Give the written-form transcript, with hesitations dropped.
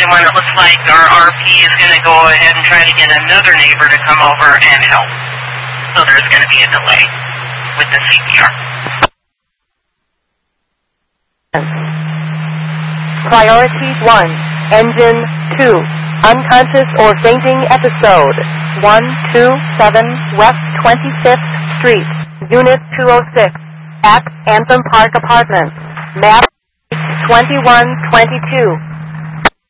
when it looks like our RP is going to go ahead and try to get another neighbor to come over and help. So there's going to be a delay with the CPR. Priority 1, Engine 2, unconscious or fainting episode, 127 West 25th Street, Unit 206, at Anthem Park Apartments, map 2122.